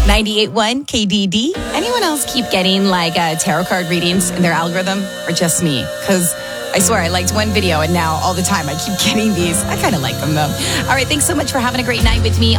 98.1 KDD. Anyone else keep getting like tarot card readings in their algorithm, or just me? Because I swear I liked one video and now all the time I keep getting these. I kind of like them though. All right, thanks so much for having a great night with me.